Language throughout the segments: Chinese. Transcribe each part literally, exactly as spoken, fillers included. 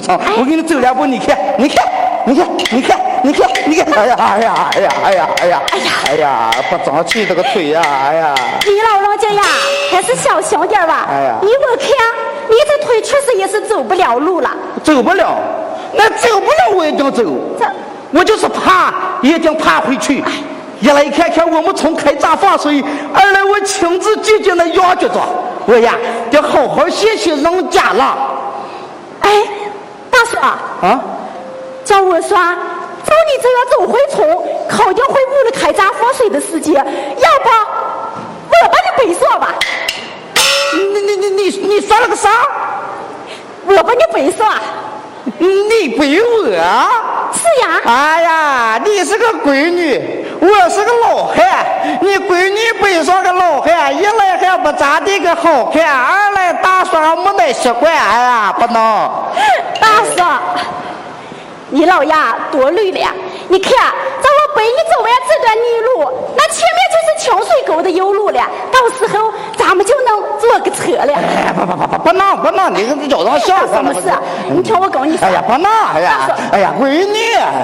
长，我给你走两步，你看，你看，你看，你看，你看，你看，哎呀，哎呀，哎呀，哎呀，哎呀，哎呀，哎呀，不争气这个腿呀，哎呀！ 你老人家呀，还是小心点吧。 哎呀， 你我看，你这腿确实也是走不了路了。 走不了，那走不了我也定走。 这， 我就是爬，也定爬回去。一来看看我们从开闸放水，二来我亲自接近那杨局长，我呀得好好谢谢人家了。 哎，大叔啊， 啊， 叫我说，照你这样走回村，肯定会误了开闸放水的时间。要不我帮你背上吧？ 你你你你你说了个啥？ 我帮你背上。 你背我？ 是呀。 哎呀，你是个闺女，我是个老汉。你闺女背上个老汉，一来还不咋地个好看，二来大叔还没那习惯，哎呀，不能。 大叔，你老呀多虑了呀！你看，在我背你走完这段泥路，那前面就是清水沟的油路了。到时候咱们就能坐个车了。 哎，不不不不不闹不闹，你这叫人笑话了。 什么事？你听我跟你说。 哎呀，不闹！哎呀，哎呀，闺女，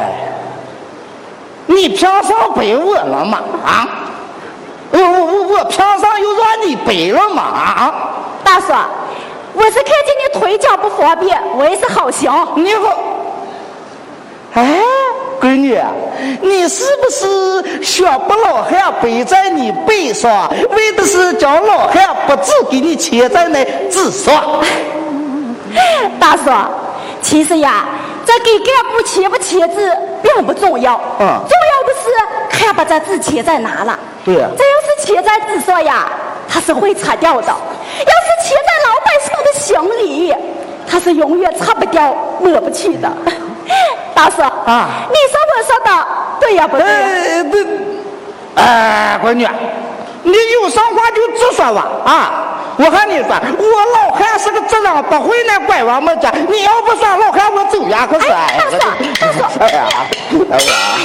你凭啥背我了嘛？啊？我我我我凭啥又让你背了嘛？啊？ 大叔，我是看见你腿脚不方便，我也是好心。 你好。哎，闺女，你是不是想把老汉背在你背上，为的是叫老汉不只给你牵在那纸上？ 大叔，其实呀，这给干部签不签字并不重要， 嗯， 重要的是看把这字签在哪了。 对呀、啊， 这要是签在纸上呀，它是会擦掉的；要是签在老百姓的心里，它是永远擦不掉、抹不去的。大叔啊， 你说我说的对呀不对呀？ 呃，对。哎，闺女，你有啥话就直说吧啊！我和你说，我老汉是个直人，不会那拐弯抹角。你要不说老汉，我走呀！可是， 哎，大叔，大叔， 哎呀，哎呀，